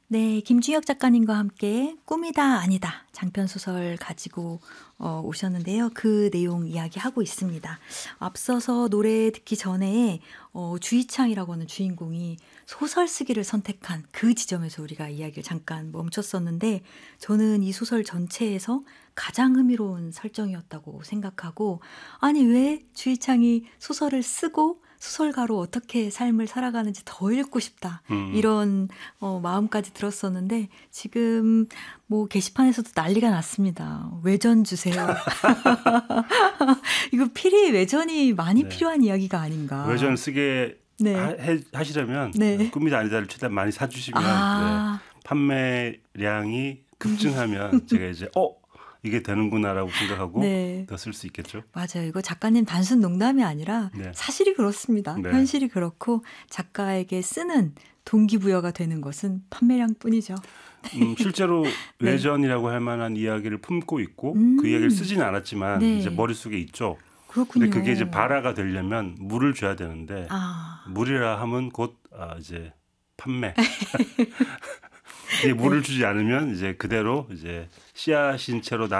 네, 김중혁 작가님과 함께 꿈이다 아니다 장편 소설 가지고 오셨는데요. 그 내용 이야기하고 있습니다. 앞서서 노래 듣기 전에 주희창이라고 하는 주인공이 소설 쓰기를 선택한 그 지점에서 우리가 이야기를 잠깐 멈췄었는데 저는 이 소설 전체에서 가장 흥미로운 설정이었다고 생각하고 아니 왜 주희창이 소설을 쓰고 소설가로 어떻게 삶을 살아가는지 더 읽고 싶다. 이런 마음까지 들었었는데 지금 뭐 게시판에서도 난리가 났습니다. 외전 주세요. 이거 필히 외전이 많이 네. 필요한 이야기가 아닌가. 외전 쓰게 네. 하시려면 네. 꿈이다 아니다를 최대한 많이 사주시면 아. 네. 판매량이 급증하면 제가 이제 이게 되는구나라고 생각하고 네. 더 쓸 수 있겠죠. 맞아요. 이거 작가님 단순 농담이 아니라 네. 사실이 그렇습니다. 네. 현실이 그렇고 작가에게 쓰는 동기부여가 되는 것은 판매량뿐이죠. 실제로 네. 외전이라고 할 만한 이야기를 품고 있고 그 이야기를 쓰지는 않았지만 네. 이제 머릿속에 있죠. 그렇군요. 근데 그게 이제 발화가 되려면 물을 줘야 되는데 물이라 하면 곧 이제 판매. 이제 물을 주지 않으면 이제 그대로 이제 씨앗인 채로